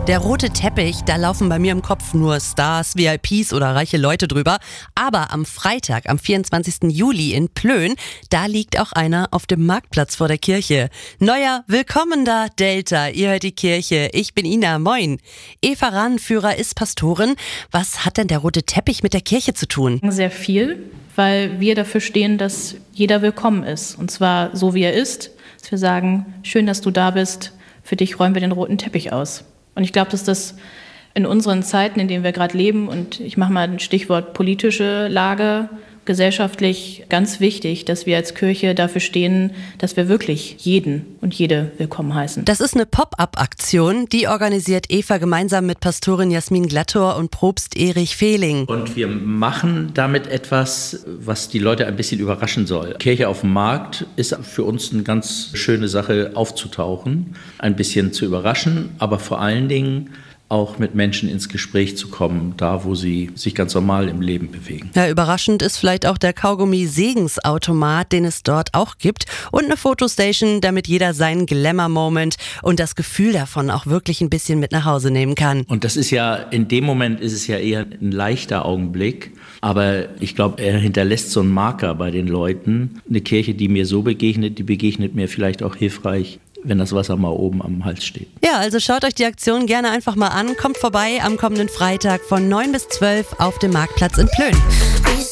Der rote Teppich, da laufen bei mir im Kopf nur Stars, VIPs oder reiche Leute drüber. Aber am Freitag, am 24. Juli in Plön, da liegt auch einer auf dem Marktplatz vor der Kirche. Neuer Willkommen da, Delta, ihr hört die Kirche. Ich bin Ina, moin. Eva Rahnenführer ist Pastorin. Was hat denn der rote Teppich mit der Kirche zu tun? Sehr viel, weil wir dafür stehen, dass jeder willkommen ist. Und zwar so, wie er ist. Dass wir sagen, schön, dass du da bist. Für dich räumen wir den roten Teppich aus. Und ich glaube, dass das in unseren Zeiten, in denen wir gerade leben, und ich mache mal ein Stichwort politische Lage, gesellschaftlich ganz wichtig, dass wir als Kirche dafür stehen, dass wir wirklich jeden und jede willkommen heißen. Das ist eine Pop-up-Aktion, die organisiert Eva gemeinsam mit Pastorin Jasmin Glattor und Propst Erich Fehling. Und wir machen damit etwas, was die Leute ein bisschen überraschen soll. Kirche auf dem Markt ist für uns eine ganz schöne Sache, aufzutauchen, ein bisschen zu überraschen, aber vor allen Dingen auch mit Menschen ins Gespräch zu kommen, da wo sie sich ganz normal im Leben bewegen. Ja, überraschend ist vielleicht auch der Kaugummi-Segensautomat, den es dort auch gibt, und eine Fotostation, damit jeder seinen Glamour-Moment und das Gefühl davon auch wirklich ein bisschen mit nach Hause nehmen kann. Und das ist ja, in dem Moment ist es ja eher ein leichter Augenblick, aber ich glaube, er hinterlässt so einen Marker bei den Leuten. Eine Kirche, die mir so begegnet, die begegnet mir vielleicht auch hilfreich, wenn das Wasser mal oben am Hals steht. Ja, also schaut euch die Aktion gerne einfach mal an. Kommt vorbei am kommenden Freitag von 9 bis 12 auf dem Marktplatz in Plön.